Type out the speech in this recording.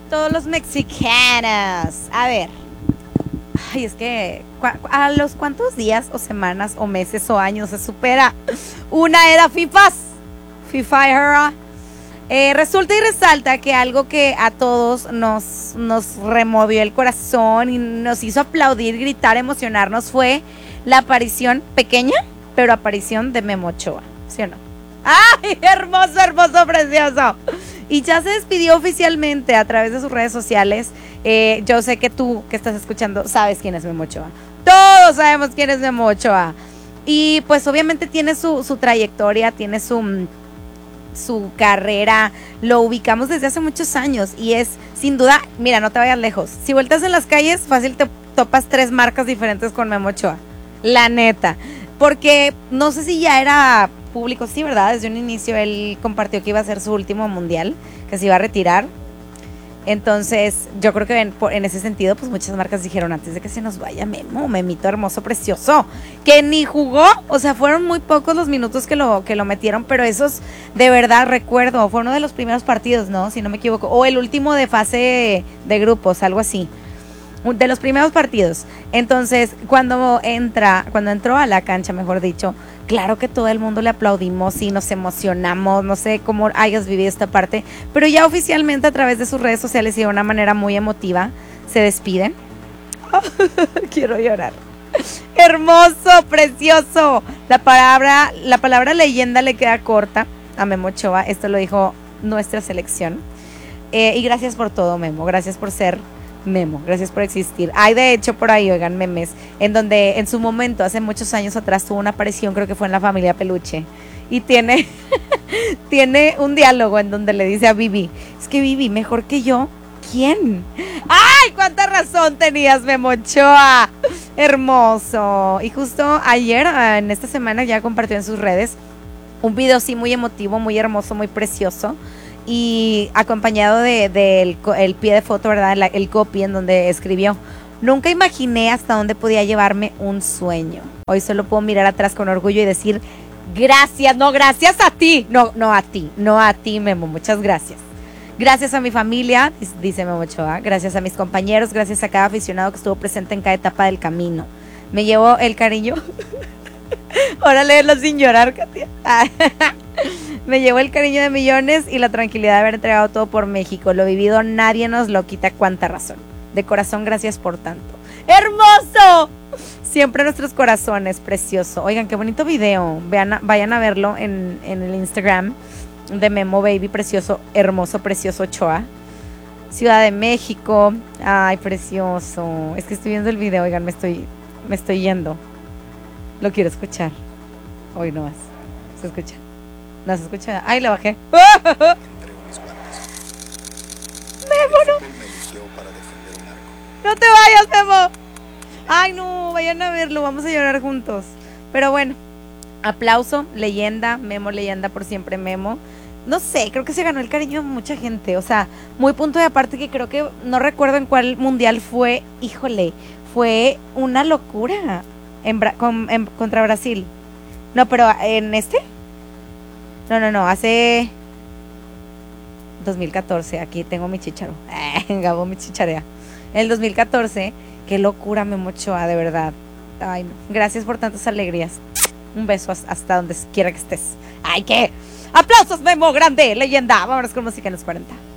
todos los mexicanos. A ver. Ay, es que a los cuántos días o semanas o meses o años se supera una era FIFA era. Resulta y resalta que algo que a todos nos removió el corazón y nos hizo aplaudir, gritar, emocionarnos fue la aparición pequeña, pero aparición de Memo Ochoa, ¿sí o no? ¡Ay, hermoso, hermoso, precioso! Y ya se despidió oficialmente a través de sus redes sociales. Yo sé que tú que estás escuchando sabes quién es Memo Ochoa. Todos sabemos quién es Memo Ochoa. Y pues obviamente tiene su trayectoria, tiene su carrera, lo ubicamos desde hace muchos años y es sin duda, mira, no te vayas lejos. Si vueltas en las calles, fácil te topas 3 marcas diferentes con Memo Ochoa. La neta. Porque no sé si ya era público, sí, ¿verdad? Desde un inicio él compartió que iba a ser su último mundial, que se iba a retirar. Entonces, yo creo que en ese sentido, pues muchas marcas dijeron antes de que se nos vaya Memo, Memito hermoso, precioso, que ni jugó, o sea, fueron muy pocos los minutos que lo metieron, pero esos, de verdad, recuerdo, fue uno de los primeros partidos, ¿no? Si no me equivoco, o el último de fase de grupos, algo así, de los primeros partidos. Entonces, cuando entró a la cancha, mejor dicho, claro que todo el mundo le aplaudimos y nos emocionamos, no sé cómo hayas vivido esta parte, pero ya oficialmente a través de sus redes sociales y de una manera muy emotiva se despiden. Oh, quiero llorar. Hermoso, precioso. La palabra leyenda le queda corta a Memo Ochoa, esto lo dijo nuestra selección. Y gracias por todo, Memo, gracias por ser Memo, gracias por existir. Hay de hecho por ahí, oigan, memes en donde en su momento, hace muchos años atrás, tuvo una aparición, creo que fue en La Familia Peluche, y tiene un diálogo en donde le dice a Vivi, es que Vivi, mejor que yo, ¿quién? ¡Ay, cuánta razón tenías, Memo Ochoa! Hermoso. Y justo ayer, en esta semana, ya compartió en sus redes un video así muy emotivo, muy hermoso, muy precioso, y acompañado del el pie de foto, ¿verdad? El copy en donde escribió: nunca imaginé hasta dónde podía llevarme un sueño. Hoy solo puedo mirar atrás con orgullo y decir gracias, no, gracias a ti, no a ti, Memo, muchas gracias. Gracias a mi familia, dice Memo Ochoa, gracias a mis compañeros, gracias a cada aficionado que estuvo presente en cada etapa del camino. Me llevo el cariño. Ahora léelo sin llorar, Katia. Me llevó el cariño de millones y la tranquilidad de haber entregado todo por México. Lo vivido nadie nos lo quita, cuánta razón. De corazón, gracias por tanto. ¡Hermoso! Siempre nuestros corazones, precioso. Oigan, qué bonito video. Vayan a verlo en el Instagram de Memo Baby, precioso, hermoso, precioso Ochoa. Ciudad de México. Ay, precioso. Es que estoy viendo el video, oigan, me estoy yendo. Lo quiero escuchar. Hoy no más. ¿Se escucha? No se escucha. Ay, lo bajé. Memo, no. No te vayas, Memo. Ay, no, vayan a verlo. Vamos a llorar juntos. Pero bueno, aplauso, leyenda, Memo, leyenda por siempre, Memo. No sé, creo que se ganó el cariño de mucha gente. O sea, muy punto de aparte que creo que no recuerdo en cuál mundial fue. Híjole, fue una locura contra Brasil. No, pero en este. No, hace 2014, aquí tengo mi chicharo. Gabo mi chicharea. En el 2014, qué locura, Memo Ochoa, de verdad. Ay, no. Gracias por tantas alegrías. Un beso hasta donde quiera que estés. Ay, qué. Aplausos, Memo, grande, leyenda. Vámonos con música en los 40.